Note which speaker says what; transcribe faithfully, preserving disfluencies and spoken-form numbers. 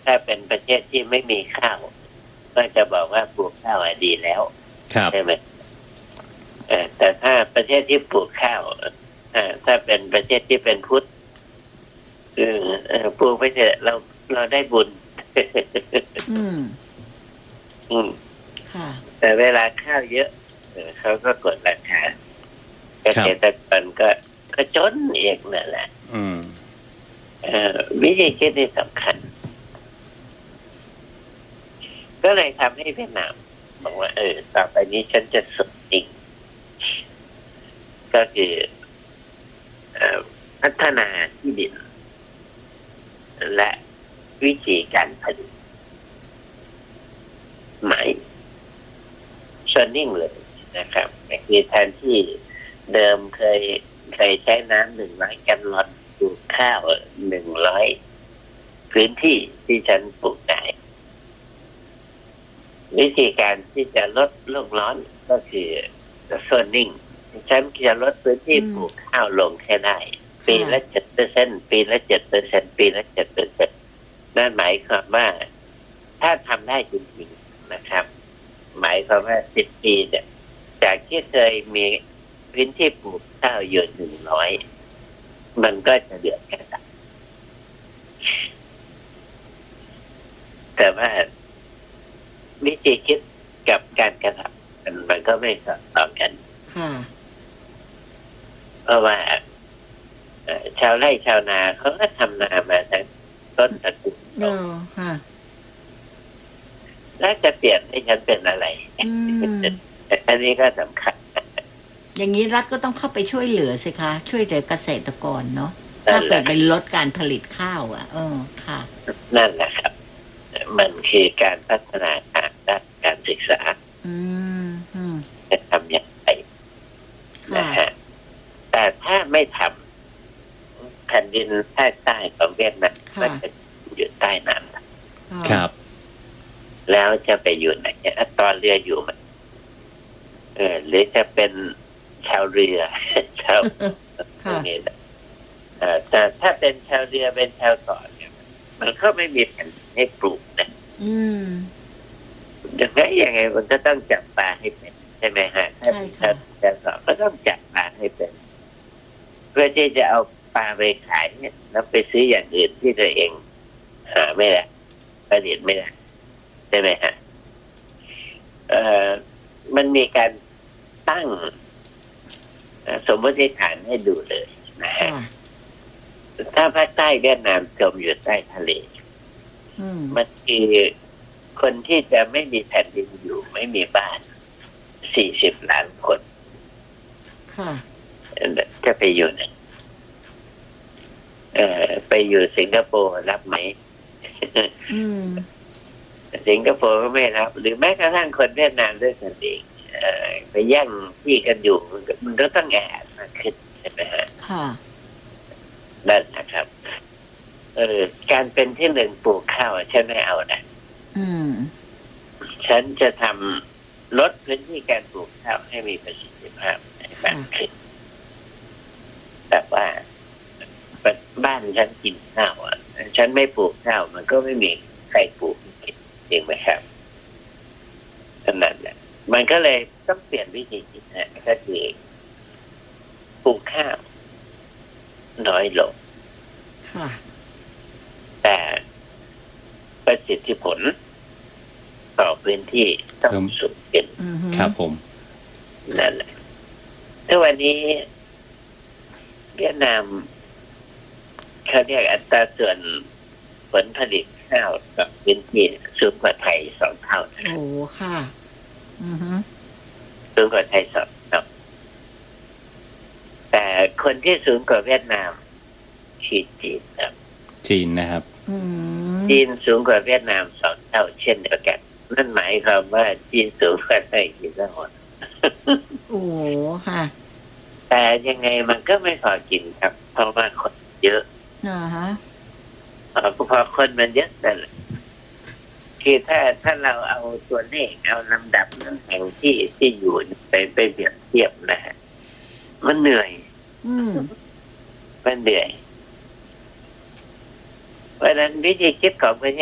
Speaker 1: ถ้าเป็นประเทศที่ไม่มีข้าวก็จะบอกว่าปลูกข้าวดีแล้วใช่ไหมแต่ถ้าประเทศที่ปลูกข้าวถ้าเป็นประเทศที่เป็นพุทธปลูกไปเถอะเราเราได้บุญ
Speaker 2: อืม
Speaker 1: อืมค่ะแต่เวลาข้าวเยอะเขาก็กดราคาเกษตรกรก็ก็จนเองนั่นแหละอืมเอ่อวิธีคิดนี่สำคัญก็เลยทำให้เวียดนามบอกว่าเออต่อไปนี้ฉันจะสุดจริงก็คือพัฒนาที่ดินและวิธีการผลิตใหม่ชนนิ่งเลยนะครับคือแทนที่เดิมเคยเคยใช้น้ำหนึ่งร้อยแกลลอนปลูกข้าวหนึ่งร้อยพื้นที่ที่ฉันปลูกได้วิธีการที่จะลดโลกร้อนก็คือโซนนิ่งฉันจะลดพื้นที่ปลูกข้าวลงแค่ได้ปีละเจ็ดเปอร์เซ็นต์ปีละเจ็ดเปอร์เซ็นต์ปีละเจ็ดเปอร์เซ็นต์นั่นหมายความว่าถ้าทำได้จริงๆนะครับหมายความว่าสิบปีเนี่ยจากที่เคยมีพื้นที่ปลูกข้าวอยู่หนึ่งร้อยมันก็จะเหลือแค่สามแต่ว่าวิธีคิดกับการกระทำมันมันก็ไม่สอดคล้องกันเพราะว่าชาวไร่ชาวนาเขาก็ทำนามาตั้งต้นตระกูลแล้วจะเปลี่ยนให้ฉันเป็นอะไรอันนี้ก็สำคัญ
Speaker 2: อย่างนี้รัฐก็ต้องเข้าไปช่วยเหลือสิคะช่วยเหลือเกษตรกรเนาะถ้าเกิดเป็นลดการผลิตข้าวอ่ะเออค่ะ
Speaker 1: นั่นแหละครับมันคือการพัฒนาการด้านการศึกษาจะทำอย่างไรนะฮะแต่ถ้าไม่ทำแผ่นดินภาคใต้ของเวียดนามก็จะอยู่ใต้น้ำ
Speaker 3: ครับ
Speaker 1: แล้วจะไปอยู่ไหนตอนเรืออยู่มันเออหรือจะเป็นชาวเรือชาวตรงนี้นะแต่ถ้าเป็นชาวเรือเป็นชาวเกาะเนี่ยมันก็ไม่มีแผ่นให้ปลูกนะอย่างไรยังไงมันก็ต้องจับปลาให้เป็นใช่ไหมฮะถ้าเป็นชาวเกาะก็ต้องจับปลาให้เป็นเพื่อที่จะเอาปลาไปขายเนี่ยแล้วไปซื้ออย่างอื่นที่ตัวเองหาไม่ได้ผลิตไม่ได้ใช่ไหมฮะเอ่อมันมีการตั้งสมมติฐานให้ดูเลยนะฮะถ้าภาคใต้เวียดนามจมอยู่ใต้ทะเลมันคือคนที่จะไม่มีแผ่นดินอยู่ไม่มีบ้านสี่สิบล้านคนจะไปอยู่ไหนเอ่อไปอยู่สิงคโปร์รับไหมสิงคโปร์ก็ไม่รับหรือแม้กระทั่งคนเวียดนามด้วยกันเองไปแย่งที่กันอยู่มันก็ต้องแอบมากขึ้นใช่ไหมฮะค่ะนั่นนะครับ เออการเป็นที่หนึ่งปลูกข้าวฉันไม่เอานะอืมฉันจะทำลดพื้นที่การปลูกข้าวให้มีประสิทธิภาพให้มากขึ้นแต่ว่าบ้านฉันกินข้าวอ่ะฉันไม่ปลูกข้าวมันก็ไม่มีใครปลูกกินจริงไหมครับขนาดนั้นมันก็เลยต้องเปลี่ยนวิธีคิดนะก็คือปลูกข้าวน้อยลงแต่ประสิทธิผลต่อพื้นที่ต้องสูงขึ้น
Speaker 3: ครับผม
Speaker 1: นั่นแหละทุกวันนี้เวียดนามเขาเรียกอัตราส่วนผลผลิตข้าวกับพื้นที่สูงกว่าไทยสองเท่า
Speaker 2: โอ้ค่ะอือฮึ
Speaker 1: สูงกว่าไทยสองเท่าแต่คนที่สูงกว่าเวียดนามคือจีนครับ
Speaker 3: จีนนะครับ
Speaker 1: จีนสูงกว่าเวียดนามสองเท่าเช่นเดียวกันนั่นหมายความว่าจีนสูงกว่าไทยกี่เท่า
Speaker 2: โอ้ค่ะ
Speaker 1: แต่ยังไงมันก็ไม่พอกินครับเพราะว่าคนเยอะ
Speaker 2: อ่าฮะ
Speaker 1: พอคนมันเยอะนั่นแหละคือถ้าถ้าเราเอาตัวเลขเอาลำดับแห่งที่ที่อยู่ไปไปเปรียบเทียบนะฮะมันเหนื่อย
Speaker 2: อืม
Speaker 1: มันเหนื่อยเพราะฉะนั้นวิธีคิดของประเทศ